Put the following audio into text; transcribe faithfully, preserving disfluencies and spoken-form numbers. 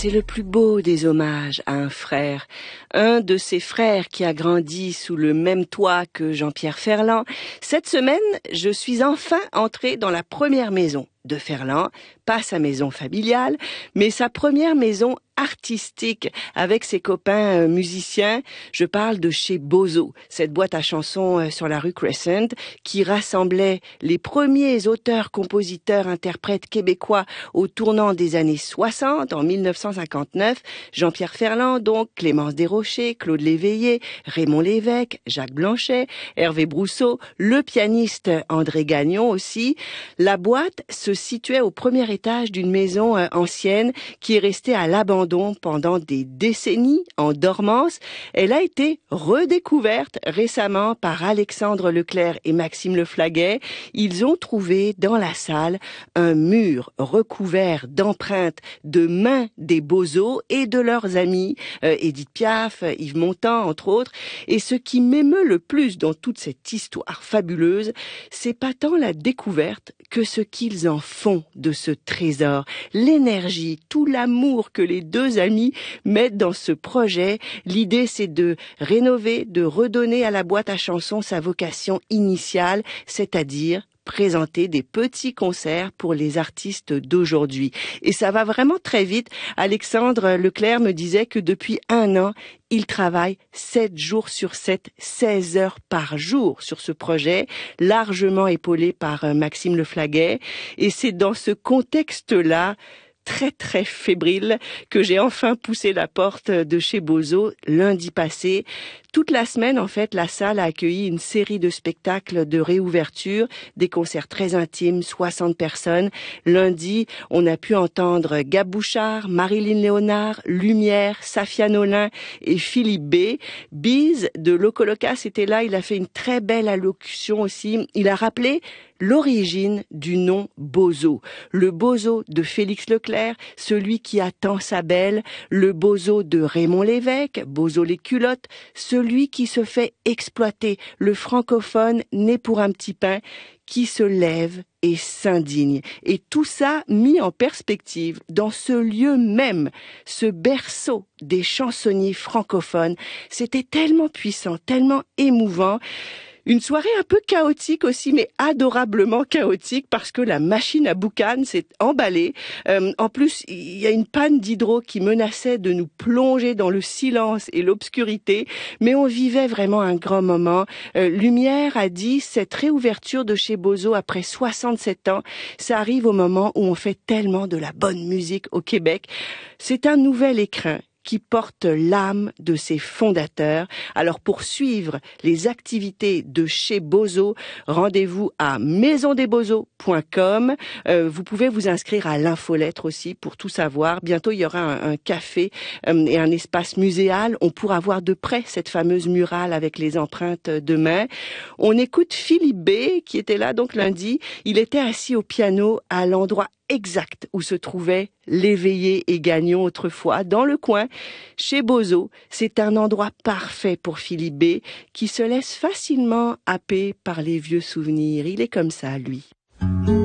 c'est le plus beau des hommages à un frère. Un de ses frères qui a grandi sous le même toit que Jean-Pierre Ferland. Cette semaine, je suis enfin entrée dans la première maison de Ferland, pas sa maison familiale, mais sa première maison artistique avec ses copains musiciens. Je parle de chez Bozo, cette boîte à chansons sur la rue Crescent qui rassemblait les premiers auteurs, compositeurs, interprètes québécois au tournant des années soixante, en mille neuf cent cinquante-neuf. Jean-Pierre Ferland, donc, Clémence Desrochers, Claude Léveillé, Raymond Lévesque, Jacques Blanchet, Hervé Brousseau, le pianiste André Gagnon aussi. La boîte se situait au premier étage d'une maison ancienne qui est restée à l'abandon pendant des décennies en dormance. Elle a été redécouverte récemment par Alexandre Leclerc et Maxime Leflaguet. Ils ont trouvé dans la salle un mur recouvert d'empreintes de mains des Bozo et de leurs amis, euh, Édith Piaf, Yves Montand, entre autres. Et ce qui m'émeut le plus dans toute cette histoire fabuleuse, c'est pas tant la découverte que ce qu'ils en font de ce trésor, l'énergie, tout l'amour que les deux amis mettent dans ce projet. L'idée, c'est de rénover, de redonner à la boîte à chansons sa vocation initiale, c'est-à-dire présenter des petits concerts pour les artistes d'aujourd'hui. Et ça va vraiment très vite. Alexandre Leclerc me disait que depuis un an, il travaille sept jours sur sept, seize heures par jour sur ce projet, largement épaulé par Maxime Leflaguet. Et c'est dans ce contexte-là, très très fébrile, que j'ai enfin poussé la porte de chez Bozo lundi passé. Toute la semaine, en fait, la salle a accueilli une série de spectacles de réouverture, des concerts très intimes, soixante personnes. Lundi, on a pu entendre Gab Bouchard, Marilyn Léonard, Lumière, Safia Nolin et Philippe B. Biz de Locolocas était là, il a fait une très belle allocution aussi. Il a rappelé l'origine du nom Bozo. Le Bozo de Félix Leclerc, celui qui attend sa belle, le Bozo de Raymond Lévesque, Bozo les culottes, celui qui se fait exploiter, le francophone né pour un petit pain, qui se lève et s'indigne. Et tout ça mis en perspective dans ce lieu même, ce berceau des chansonniers francophones. C'était tellement puissant, tellement émouvant. Une soirée un peu chaotique aussi, mais adorablement chaotique parce que la machine à boucan s'est emballée. Euh, en plus, il y a une panne d'hydro qui menaçait de nous plonger dans le silence et l'obscurité, mais on vivait vraiment un grand moment. Euh, Lumière a dit, cette réouverture de chez Bozo après soixante-sept ans, ça arrive au moment où on fait tellement de la bonne musique au Québec. C'est un nouvel écrin qui porte l'âme de ses fondateurs. Alors pour suivre les activités de chez Bozo, rendez-vous à maison des bozo point com. Euh, vous pouvez vous inscrire à l'infolettre aussi pour tout savoir. Bientôt, il y aura un, un café euh, et un espace muséal. On pourra voir de près cette fameuse murale avec les empreintes de main. On écoute Philippe B, qui était là donc lundi. Il était assis au piano à l'endroit exact où se trouvait Léveillé et Gagnon autrefois, dans le coin, chez Bozo. C'est un endroit parfait pour Philippe B, qui se laisse facilement happer par les vieux souvenirs. Il est comme ça, lui.